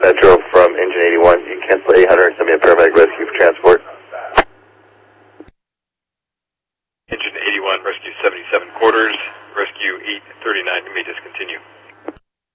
Metro from Engine 81. You can cancel 800 and send me a paramedic rescue for transport. Engine 81, rescue 77 quarters, rescue 839, you may discontinue.